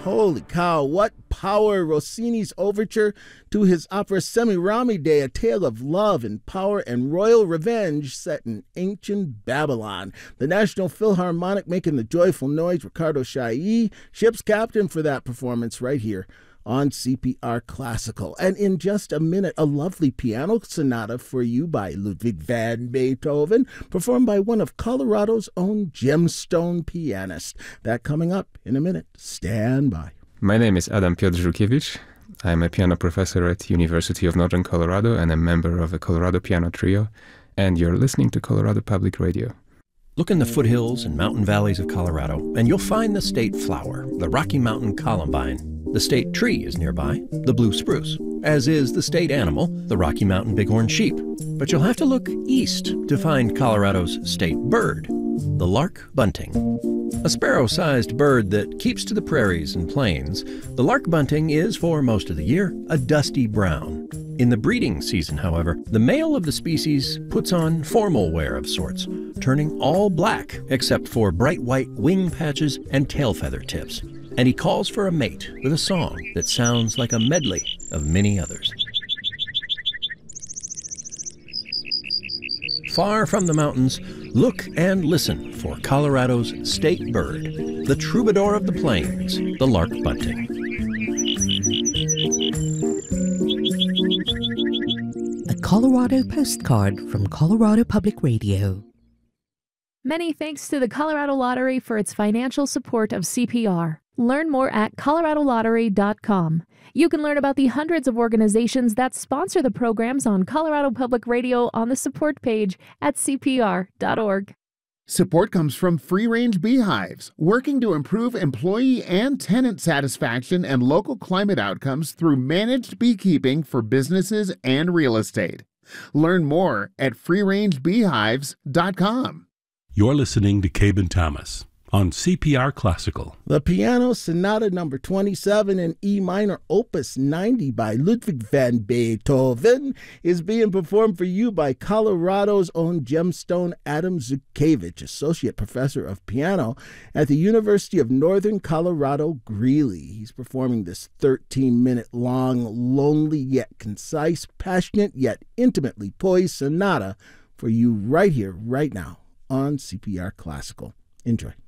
Holy cow, what power! Rossini's overture to his opera Semiramide, a tale of love and power and royal revenge set in ancient Babylon. The National Philharmonic making the joyful noise. Ricardo Chailly, ship's captain for that performance right here on CPR Classical. And in just a minute, a lovely piano sonata for you by Ludwig van Beethoven, performed by one of Colorado's own gemstone pianists. That coming up in a minute. Stand by. My name is Adam Piotr Żółkiewicz. I'm a piano professor at University of Northern Colorado and a member of the Colorado Piano Trio. And you're listening to Colorado Public Radio. Look in the foothills and mountain valleys of Colorado, and you'll find the state flower, the Rocky Mountain columbine. The state tree is nearby, the blue spruce, as is the state animal, the Rocky Mountain bighorn sheep. But you'll have to look east to find Colorado's state bird, the lark bunting. A sparrow-sized bird that keeps to the prairies and plains, the lark bunting is, for most of the year, a dusty brown. In the breeding season, however, the male of the species puts on formal wear of sorts, turning all black except for bright white wing patches and tail feather tips. And he calls for a mate with a song that sounds like a medley of many others. Far from the mountains, look and listen for Colorado's state bird, the troubadour of the plains, the lark bunting. A Colorado postcard from Colorado Public Radio. Many thanks to the Colorado Lottery for its financial support of CPR. Learn more at coloradolottery.com. You can learn about the hundreds of organizations that sponsor the programs on Colorado Public Radio on the support page at cpr.org. Support comes from Free Range Beehives, working to improve employee and tenant satisfaction and local climate outcomes through managed beekeeping for businesses and real estate. Learn more at freerangebeehives.com. You're listening to Cabin Thomas on CPR Classical. The Piano Sonata number 27 in E minor, opus 90 by Ludwig van Beethoven is being performed for you by Colorado's own gemstone Adam Żółkiewicz, Associate Professor of Piano at the University of Northern Colorado, Greeley. He's performing this 13-minute long, lonely yet concise, passionate yet intimately poised sonata for you right here, right now on CPR Classical. Enjoy.